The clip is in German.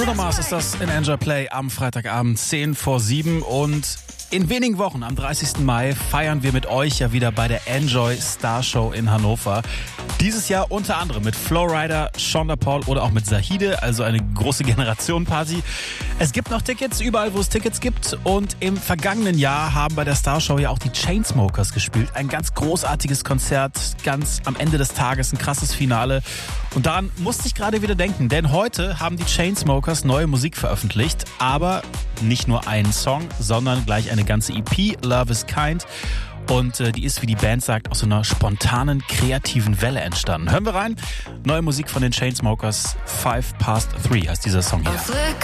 Bruno Mars ist das in Enjoy Play am Freitagabend 6:50 und in wenigen Wochen, am 30. Mai, feiern wir mit euch ja wieder bei der Enjoy Star Show in Hannover. Dieses Jahr unter anderem mit Flowrider, Shonda Paul oder auch mit Zahide, also eine große Generationenparty. Es gibt noch Tickets, überall wo es Tickets gibt. Und im vergangenen Jahr haben bei der Star Show ja auch die Chainsmokers gespielt. Ein ganz großartiges Konzert, ganz am Ende des Tages, ein krasses Finale. Und daran musste ich gerade wieder denken, denn heute haben die Chainsmokers neue Musik veröffentlicht, aber nicht nur einen Song, sondern gleich eine ganze EP, Love is Kind. Und die ist, wie die Band sagt, aus so einer spontanen, kreativen Welle entstanden. Hören wir rein. Neue Musik von den Chainsmokers, 3:05 heißt dieser Song hier.